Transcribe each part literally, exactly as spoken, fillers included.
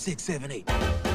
six, seven, eight.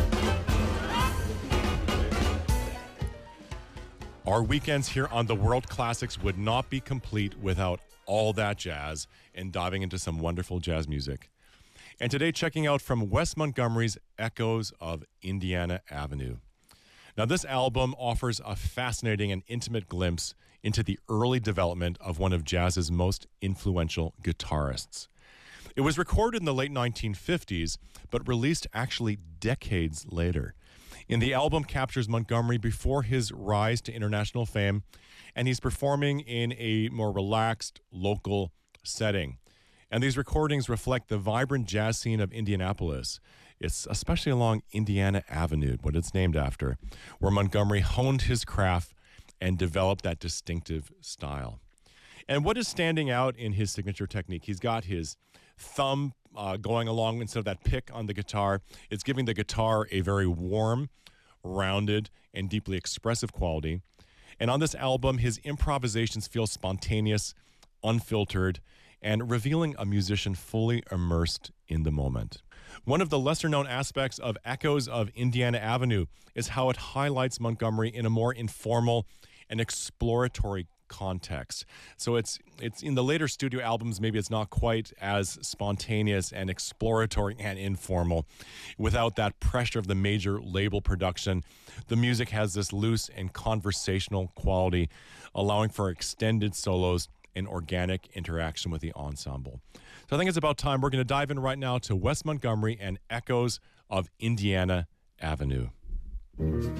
Our weekends here on the World Classics would not be complete without all that jazz and diving into some wonderful jazz music. And today, checking out from Wes Montgomery's Echoes of Indiana Avenue. Now, this album offers a fascinating and intimate glimpse into the early development of one of jazz's most influential guitarists. It was recorded in the late nineteen fifties, but released actually decades later. And the album captures Montgomery before his rise to international fame, and he's performing in a more relaxed, local setting. And these recordings reflect the vibrant jazz scene of Indianapolis. It's especially along Indiana Avenue, what it's named after, where Montgomery honed his craft and developed that distinctive style. And what is standing out in his signature technique? He's got his thumb uh, going along instead of that pick on the guitar. It's giving the guitar a very warm, rounded, and deeply expressive quality. And on this album, his improvisations feel spontaneous, unfiltered, and revealing a musician fully immersed in the moment. One of the lesser-known aspects of Echoes of Indiana Avenue is how it highlights Montgomery in a more informal and exploratory context. So it's it's in the later studio albums, maybe it's not quite as spontaneous and exploratory and informal. Without that pressure of the major label production, the music has this loose and conversational quality, allowing for extended solos and organic interaction with the ensemble. So I think it's about time. We're going to dive in right now to Wes Montgomery and Echoes of Indiana Avenue.